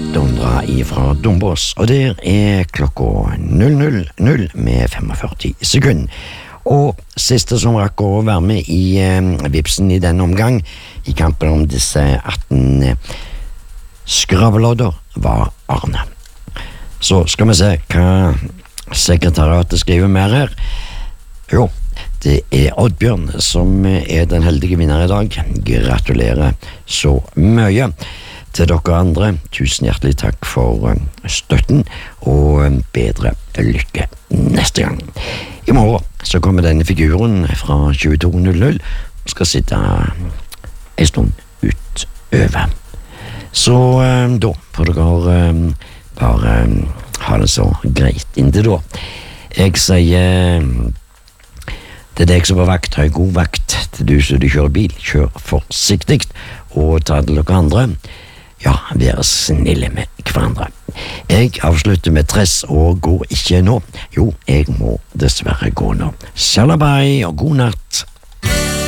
Dondra ifra Dombås, og der klokka 00:00 med 45 sekunder. Og siste som rakk å være med i vipsen i denne omgang, i kampen om disse 18 skravelodder, var Arne. Så skal vi se hva sekretariatet skriver mer her. Jo, det Oddbjørn som den heldige vinner i dag. Gratulerer så mye. Til dere andre, tusen hjertelig takk for støtten, og bedre lykke neste gang. I morgen så kommer denne figuren fra 22:00 og skal sitte en stund utover. Så da får dere bare ha det så greit inntil da. Jeg sier til deg som er vakt, ha god vakt. Til du som kjører bil, kjør forsiktig, og ta til dere andre, ja, være snille med hverandre. Jeg avslutter med tress og går ikke nå. Jo, jeg må dessverre gå nå. Shalabei og god natt,